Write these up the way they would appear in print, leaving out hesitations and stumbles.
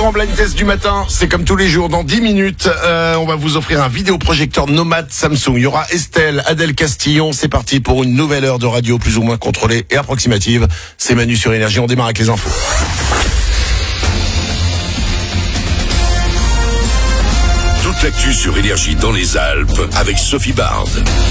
grand blind test du matin, c'est comme tous les jours, dans 10 minutes, on va vous offrir un vidéoprojecteur Nomad Samsung. Il y aura Estelle, Adèle Castillon, c'est parti pour une nouvelle heure de radio plus ou moins contrôlée et approximative. C'est Manu sur Énergie, on démarre avec les infos. Toute l'actu sur Énergie dans les Alpes avec Sophie Bard.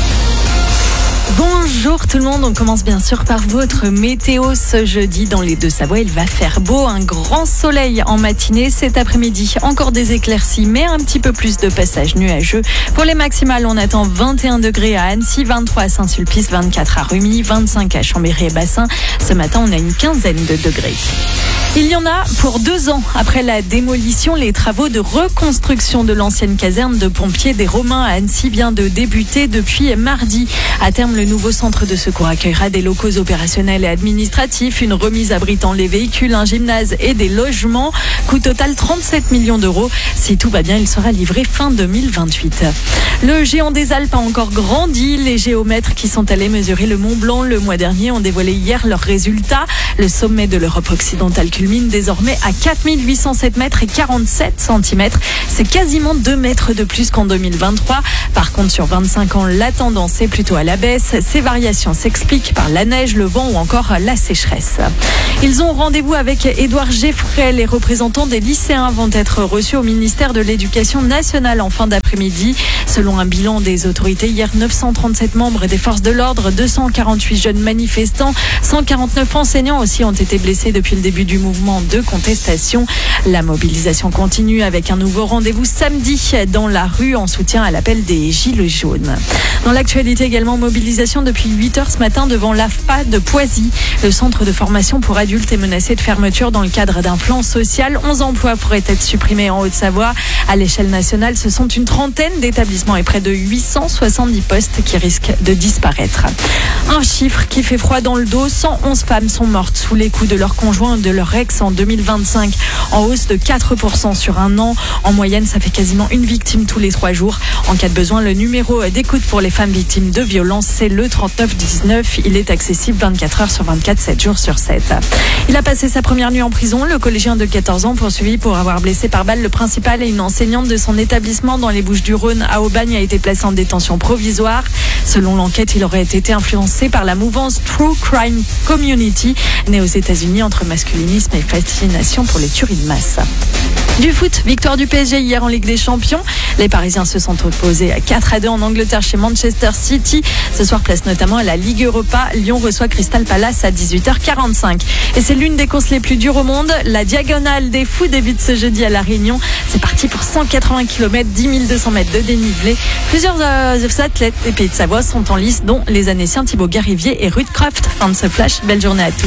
Bonjour tout le monde, on commence bien sûr par votre météo ce jeudi dans les Deux-Savoie. Il va faire beau, un grand soleil en matinée cet après-midi. Encore des éclaircies mais un petit peu plus de passages nuageux. Pour les maximales, on attend 21 degrés à Annecy, 23 à Saint-Sulpice, 24 à Rumilly, 25 à Chambéry et Bassin. Ce matin, on a une quinzaine de degrés. Il y en a pour 2 ans après la démolition. Les travaux de reconstruction de l'ancienne caserne de pompiers des Romains à Annecy vient de débuter depuis mardi. À terme, le nouveau centre de secours accueillera des locaux opérationnels et administratifs, une remise abritant les véhicules, un gymnase et des logements. Coût total 37 millions d'euros. Si tout va bien, il sera livré fin 2028. Le géant des Alpes a encore grandi. Les géomètres qui sont allés mesurer le Mont Blanc le mois dernier ont dévoilé hier leurs résultats. Le sommet de l'Europe occidentale culmine désormais à 4807 mètres et 47 cm. C'est quasiment 2 mètres de plus qu'en 2023. Par contre, sur 25 ans, la tendance est plutôt à la baisse. Ces variations s'expliquent par la neige, le vent ou encore la sécheresse. Ils ont rendez-vous avec Édouard Geffray. Les représentants des lycéens vont être reçus au ministère de l'Éducation nationale en fin d'après-midi. Selon un bilan des autorités, hier, 937 membres des forces de l'ordre, 248 jeunes manifestants, 149 enseignants aussi ont été blessés depuis le début du mouvement de contestation. La mobilisation continue avec un nouveau rendez-vous samedi dans la rue en soutien à l'appel des Gilets jaunes. Dans l'actualité également, mobilisation depuis 8h ce matin devant l'AFPA de Poisy. Le centre de formation pour adultes est menacé de fermeture dans le cadre d'un plan social. 11 emplois pourraient être supprimés en Haute-Savoie. À l'échelle nationale, ce sont une trentaine d'établissements et près de 870 postes qui risquent de disparaître. Un chiffre qui fait froid dans le dos. 111 femmes sont mortes sous les coups de leur conjoint ou de leur ex en 2025, en hausse de 4% sur un an. En moyenne, ça fait quasiment une victime tous les 3 jours. En cas de besoin, le numéro d'écoute pour les femmes victimes de violences, c'est le 3919. Il est accessible 24 heures sur 24, 7 jours sur 7. Il a passé sa première nuit en prison. Le collégien de 14 ans poursuivi pour avoir blessé par balle le principal et une enseignante de son établissement dans les Bouches-du-Rhône à Aubagne a été placé en détention provisoire. Selon l'enquête, il aurait été influencé par la mouvance True Crime Community, née aux États-Unis entre masculinisme et fascination pour les tueries de masse. Du foot, victoire du PSG hier en Ligue des Champions. Les Parisiens se sont opposés à 4-2 en Angleterre chez Manchester City. Ce soir, place notamment à la Ligue Europa. Lyon reçoit Crystal Palace à 18h45. Et c'est l'une des courses les plus dures au monde. La Diagonale des Fous débute ce jeudi à La Réunion. C'est parti pour 180 km, 10 200 mètres de dénivelé. Plusieurs athlètes des Pays de Savoie sont en lice, dont les Annéciens Thibaut Garivier et Ruth Croft. Fin de ce flash, belle journée à tous.